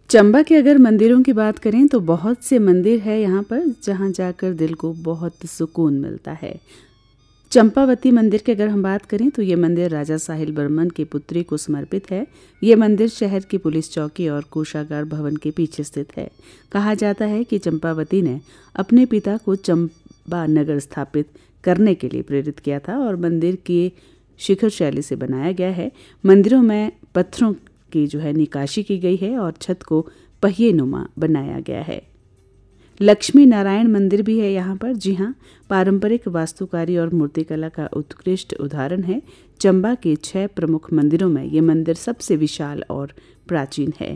चंबा के अगर मंदिरों की बात करें तो बहुत से मंदिर है यहाँ पर जहाँ जाकर दिल को बहुत सुकून मिलता है। चंपावती मंदिर की अगर हम बात करें तो ये मंदिर राजा साहिल बर्मन की पुत्री को समर्पित है। ये मंदिर शहर की पुलिस चौकी और कोषागार भवन के पीछे स्थित है। कहा जाता है कि चंपावती ने अपने पिता को चंबा नगर स्थापित करने के लिए प्रेरित किया था और मंदिर की शिखर शैली से बनाया गया है। मंदिरों में पत्थरों की निकाशी की गई है और छत को पहिए नुमा बनाया गया है। लक्ष्मी नारायण मंदिर भी है यहाँ पर। जी हाँ, पारंपरिक वास्तुकारी और मूर्तिकला का उत्कृष्ट उदाहरण है। चंबा के 6 प्रमुख मंदिरों में ये मंदिर सबसे विशाल और प्राचीन है।